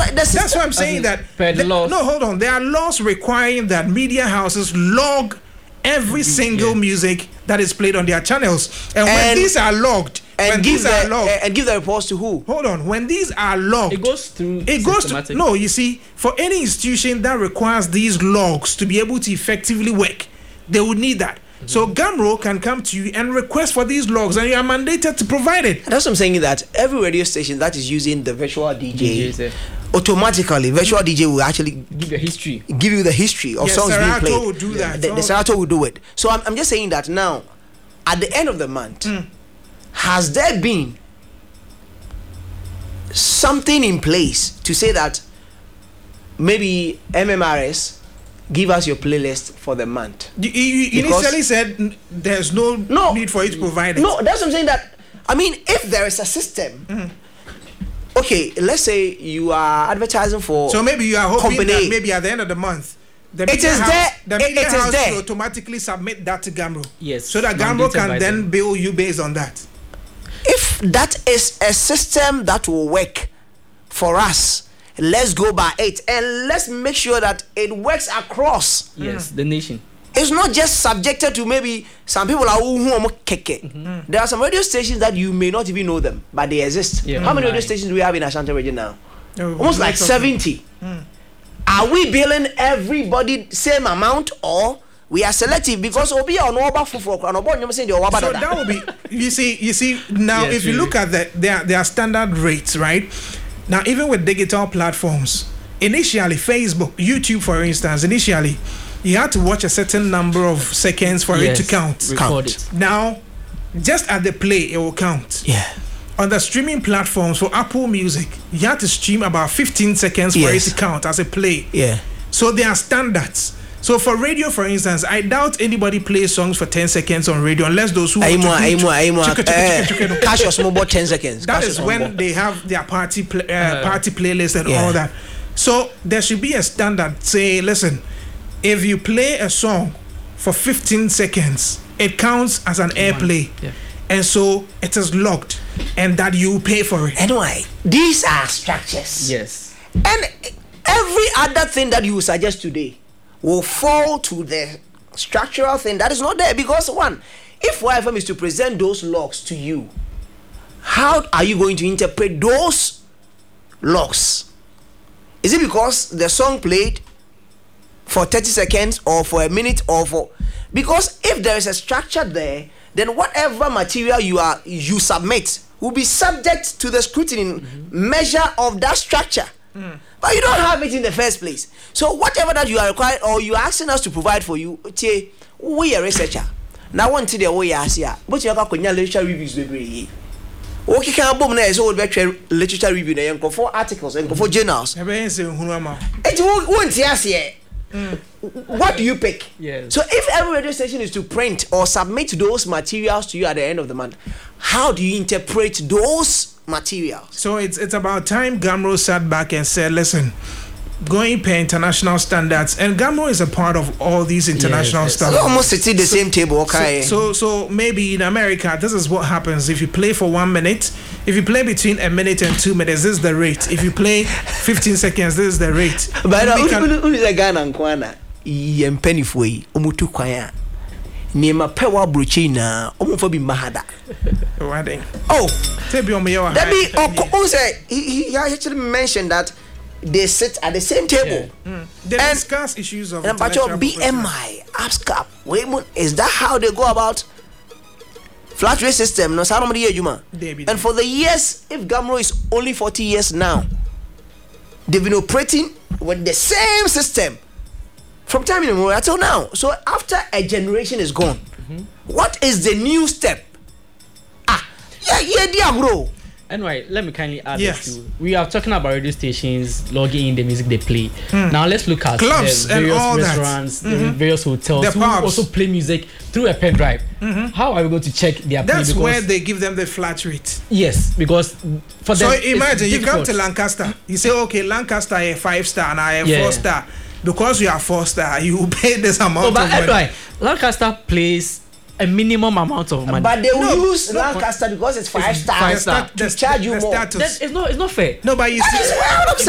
That's why I'm saying that. No, hold on. There are laws requiring that media houses log every single music that is played on their channels, and when these are logged. And give the reports to who? Hold on. When these are logged, it goes through. No, you see, for any institution that requires these logs to be able to effectively work, they would need that. Mm-hmm. So Gamro can come to you and request for these logs, and you are mandated to provide it. That's what I'm saying. That every radio station that is using the virtual DJ, automatically virtual DJ will actually give you the history of songs being played. Serato will do that. The Serato will do it. So I'm just saying that now, at the end of the month. Has there been something in place to say that maybe MMRS give us your playlist for the month? You initially said there's no need for it to provide it. No, that's what I'm saying. That I mean, if there is a system, okay, let's say you are advertising for. So maybe you are hoping that maybe at the end of the month. The media house will automatically submit that to Gamro. Yes. So that Gamro can then bill you based on that. If that is a system that will work for us, let's go by it and let's make sure that it works across the nation. It's not just subjected to maybe some people are There are some radio stations that you may not even know them, but they exist. How many radio stations do we have in Ashanti region now? Almost like 70. Are we billing everybody same amount, or we are selective because obi on over for so that will be you see now if you look at their standard rates, right? Now even with digital platforms, initially Facebook, YouTube for instance, initially you had to watch a certain number of seconds for it to count. Now just at the play it will count. On the streaming platforms for Apple Music, you have to stream about 15 seconds for it to count as a play. So there are standards. So for radio, for instance, I doubt anybody plays songs for 10 seconds on radio unless those who cash was more 10 seconds. That is when they have their party playlist and all that. So there should be a standard. Say, listen, if you play a song for 15 seconds, it counts as an airplay. And so it is logged and that you pay for it. Anyway, these are structures. Yes. And every other thing that you suggest today will fall to the structural thing that is not there. Because one, if YFM is to present those logs to you, how are you going to interpret those logs? Is it because the song played for 30 seconds or for a minute or for... Because if there is a structure there, then whatever material you submit will be subject to the scrutiny measure of that structure. But you don't have it in the first place. So whatever that you are required or you are asking us to provide for you, we are a researcher. Now one today we are here, but you have literature reviews. Okay, can boom na so literature review na yanko for articles and for journals. It won't here. What do you pick? So if every radio station is to print or submit those materials to you at the end of the month, how do you interpret those materials? So it's about time Gamro sat back and said, listen, going per international standards, and Gamro is a part of all these international stuff. Almost sitting the same table, okay. So maybe in America, this is what happens. If you play for 1 minute, if you play between a minute and 2 minutes, this is the rate. If you play 15 seconds, this is the rate. But who is a Ghana and Kwana? Penny for you, Umutu Kwaya. Nema pewa bruchina, omufobi mahada. Oh, he actually mentioned that they sit at the same table. They discuss issues of BMI, APSCAP. Is that how they go about flat rate system? No, and for the years, if Gamro is only 40 years now, they've been operating with the same system from time immemorial until now. So after a generation is gone, what is the new step? Bro. Anyway, let me kindly add this too. We are talking about radio stations logging in the music they play. Now let's look at clubs the various and all restaurants, the various hotels who also play music through a pen drive. How are we going to check their play? That's where they give them the flat rate. Yes, because for them. So imagine you come to Lancaster, you say, okay, Lancaster a 5-star and I am 4-star. Because you are 4-star, you pay this amount of money. Anyway, Lancaster plays a minimum amount of money. But they will use Lancaster because it's 5 stars to charge you more. It's not fair. No, but you see,